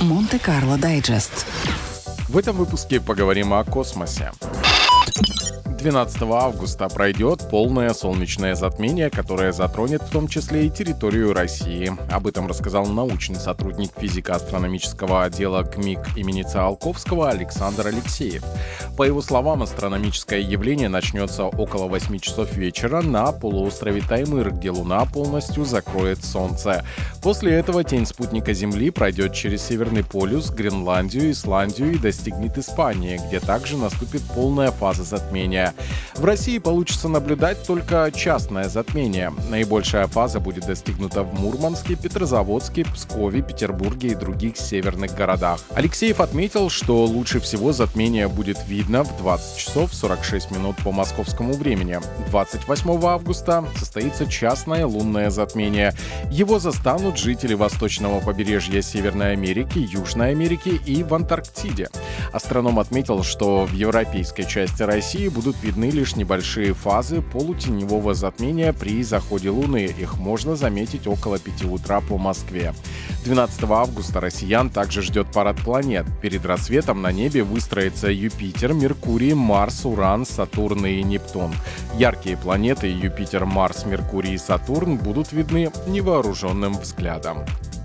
Монте-Карло Дайджест. В этом выпуске поговорим о космосе. 12 августа пройдет полное солнечное затмение, которое затронет в том числе и территорию России. Об этом рассказал научный сотрудник физико-астрономического отдела КМИК имени Циолковского Александр Алексеев. По его словам, астрономическое явление начнется около 8 часов вечера на полуострове Таймыр, где Луна полностью закроет Солнце. После этого тень спутника Земли пройдет через Северный полюс, Гренландию, Исландию и достигнет Испании, где также наступит полная фаза затмения. В России получится наблюдать только частное затмение. Наибольшая фаза будет достигнута в Мурманске, Петрозаводске, Пскове, Петербурге и других северных городах. Алексеев отметил, что лучше всего затмение будет видно в 20 часов 46 минут по московскому времени. 28 августа состоится частное лунное затмение. Его застанут жители восточного побережья Северной Америки, Южной Америки и в Антарктиде. Астроном отметил, что в европейской части России будут видны лишь небольшие фазы полутеневого затмения при заходе Луны. Их можно заметить около 5 утра по Москве. 12 августа россиян также ждет парад планет. Перед рассветом на небе выстроятся Юпитер, Меркурий, Марс, Уран, Сатурн и Нептун. Яркие планеты Юпитер, Марс, Меркурий и Сатурн будут видны невооруженным взглядом.